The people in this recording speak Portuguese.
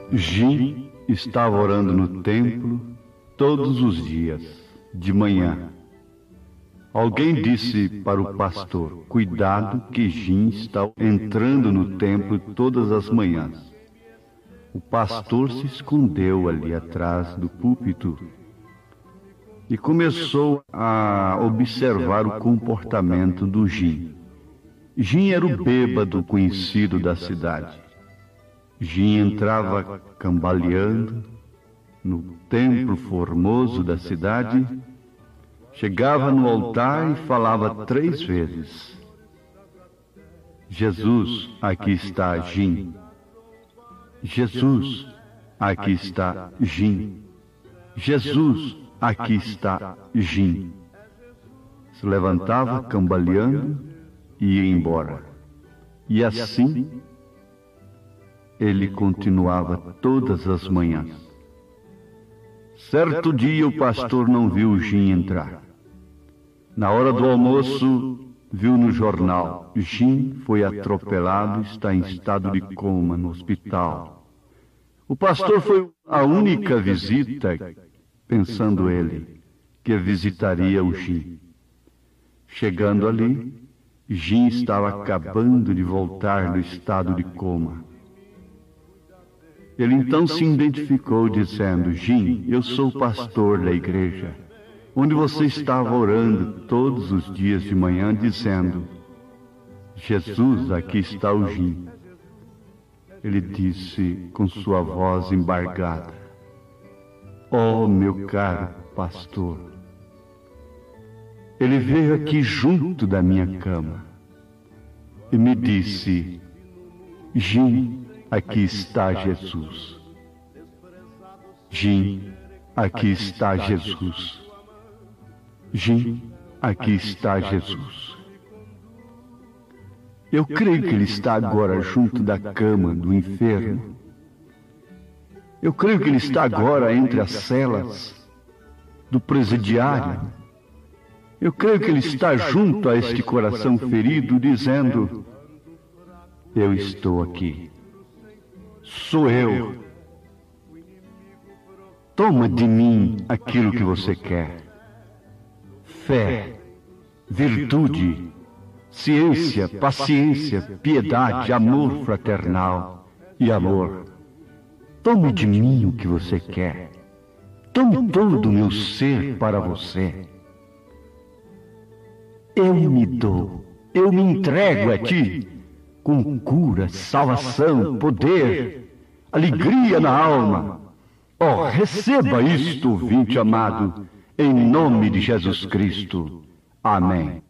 Jim estava orando no templo todos os dias, de manhã. Alguém disse para o pastor: cuidado que Jim está entrando no templo todas as manhãs. O pastor se escondeu ali atrás do púlpito e começou a observar o comportamento do Jim. Jim era o bêbado conhecido da cidade. Jim entrava cambaleando no templo formoso da cidade, chegava no altar e falava 3 vezes: Jesus, aqui está Jim. Jesus, aqui está Jim. Jesus, aqui está Jim. Se levantava cambaleando e ia embora. E assim ele continuava todas as manhãs. Certo dia o pastor não viu o Jim entrar. Na hora do almoço, viu no jornal: Jim foi atropelado e está em estado de coma no hospital. O pastor foi a única visita, pensando ele, que visitaria o Jim. Chegando ali, Jim estava acabando de voltar do estado de coma. Ele então se identificou dizendo: Jim, eu sou o pastor da igreja, onde você estava orando todos os dias de manhã, dizendo: Jesus, aqui está o Jim. Ele disse com sua voz embargada: oh, meu caro pastor, ele veio aqui junto da minha cama e me disse: Jim, aqui está Jesus. Jim, aqui está Jesus. Jim, aqui está Jesus. Eu creio que ele está agora junto da cama do enfermo. Eu creio que ele está agora entre as celas do presidiário. Eu creio que ele está junto a este coração ferido, dizendo: eu estou aqui. Sou eu. Toma de mim aquilo que você quer: fé, virtude, ciência, paciência, piedade, amor fraternal e amor. Tome de mim o que você quer. Tome todo o meu ser para você. Eu me dou, eu me entrego a ti, com cura, salvação, poder, alegria na alma. Oh, receba isto, ouvinte amado, em nome de Jesus Cristo. Amém.